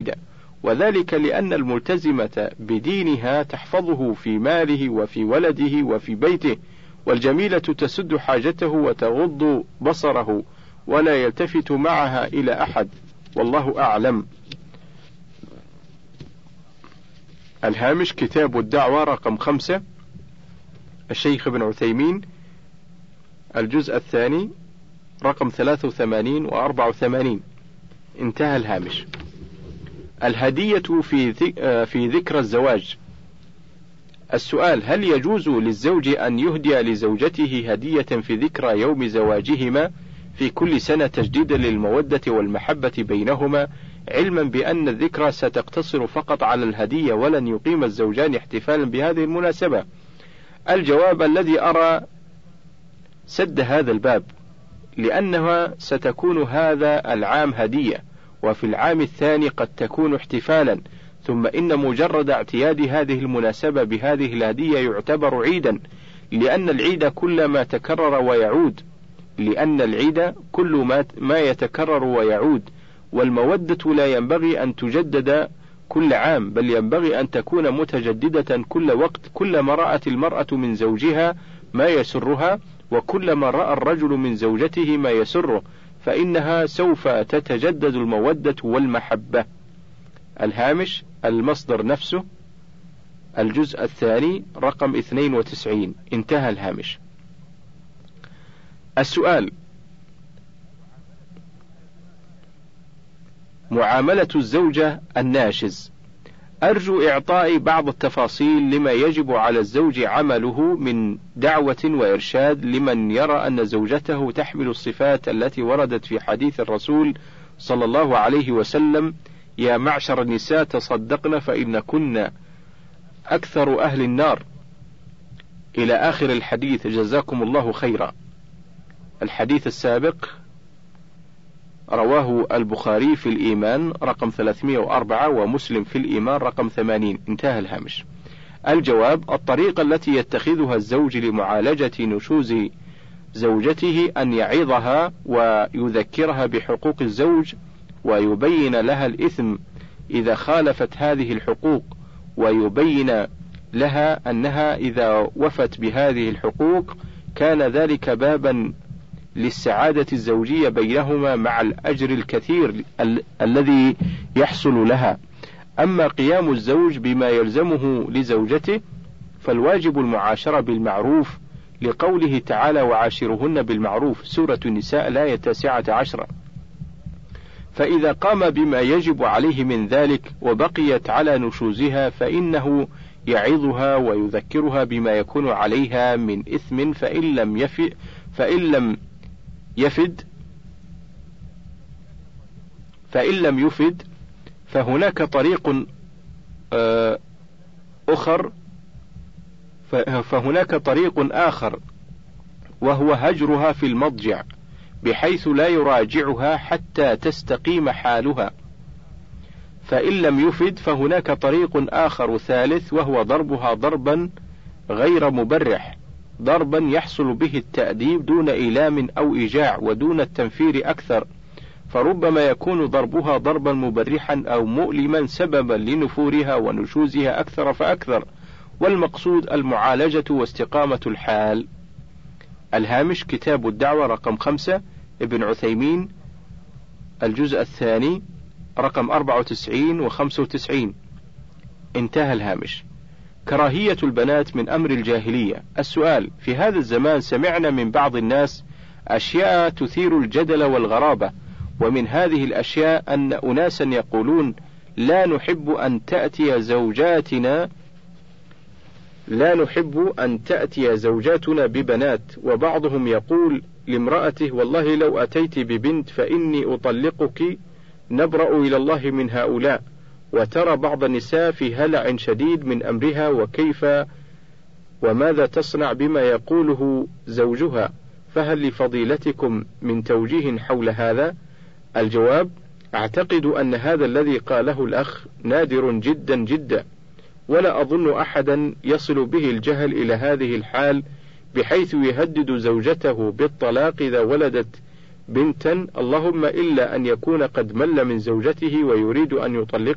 العيد، وذلك لأن الملتزمة بدينها تحفظه في ماله وفي ولده وفي بيته، والجميلة تسد حاجته وتغض بصره ولا يلتفت معها إلى أحد، والله أعلم. الهامش كتاب الدعوة رقم 5 الشيخ ابن عثيمين، الجزء الثاني رقم 83 و84. انتهى الهامش. الهدية في ذكرى الزواج. السؤال: هل يجوز للزوج أن يهدي لزوجته هدية في ذكرى يوم زواجهما في كل سنة تجديدا للمودة والمحبة بينهما، علما بأن الذكرى ستقتصر فقط على الهدية ولن يقيم الزوجان احتفالا بهذه المناسبة؟ الجواب: الذي أرى سد هذا الباب، لأنها ستكون هذا العام هدية، وفي العام الثاني قد تكون احتفالا، ثم إن مجرد اعتياد هذه المناسبة بهذه الهدية يعتبر عيدا، لأن العيد كل ما تكرر ويعود، والمودة لا ينبغي أن تجدد كل عام، بل ينبغي أن تكون متجددة كل وقت، كلما رأت المرأة من زوجها ما يسرها، وكلما رأى الرجل من زوجته ما يسره، فإنها سوف تتجدد المودة والمحبة. الهامش المصدر نفسه، الجزء الثاني رقم 92. انتهى الهامش. السؤال: معاملة الزوجة الناشز. أرجو إعطاء بعض التفاصيل لما يجب على الزوج عمله من دعوة وإرشاد لمن يرى أن زوجته تحمل الصفات التي وردت في حديث الرسول صلى الله عليه وسلم: يا معشر النساء تصدقن فإن كن أكثر أهل النار، إلى آخر الحديث، جزاكم الله خيرا. الحديث السابق رواه البخاري في الإيمان رقم 304 ومسلم في الإيمان رقم 80. انتهى الهامش. الجواب: الطريقة التي يتخذها الزوج لمعالجة نشوز زوجته أن يعظها ويذكرها بحقوق الزوج، ويبين لها الإثم إذا خالفت هذه الحقوق، ويبين لها أنها إذا وفت بهذه الحقوق كان ذلك بابا للسعادة الزوجية بينهما مع الأجر الكثير الذي يحصل لها. أما قيام الزوج بما يلزمه لزوجته فالواجب المعاشرة بالمعروف، لقوله تعالى: وعاشرهن بالمعروف، سورة النساء الآية 19. فإذا قام بما يجب عليه من ذلك وبقيت على نشوزها فإنه يعظها ويذكرها بما يكون عليها من إثم، فإن لم يفد فهناك طريق آخر، وهو هجرها في المضجع بحيث لا يراجعها حتى تستقيم حالها. فإن لم يفد فهناك طريق آخر ثالث، وهو ضربها ضربا غير مبرح، ضربا يحصل به التأديب دون إيلام أو إيجاع ودون التنفير أكثر، فربما يكون ضربها ضربا مبرحا أو مؤلما سببا لنفورها ونشوزها أكثر فأكثر، والمقصود المعالجة واستقامة الحال. الهامش كتاب الدعوة رقم 5 ابن عثيمين، الجزء الثاني رقم 94 و95. انتهى الهامش. كراهية البنات من أمر الجاهلية. السؤال: في هذا الزمان سمعنا من بعض الناس أشياء تثير الجدل والغرابة، ومن هذه الأشياء أن أناسا يقولون: لا نحب أن تأتي زوجاتنا ببنات، وبعضهم يقول لامرأته: والله لو أتيت ببنت فإني أطلقك، نبرأ إلى الله من هؤلاء. وترى بعض النساء في هلع شديد من أمرها وكيف وماذا تصنع بما يقوله زوجها، فهل لفضيلتكم من توجيه حول هذا؟ الجواب: أعتقد أن هذا الذي قاله الأخ نادر جدا جدا، ولا أظن أحدا يصل به الجهل إلى هذه الحال بحيث يهدد زوجته بالطلاق إذا ولدت بنتا، اللهم إلا أن يكون قد مل من زوجته ويريد أن يطلق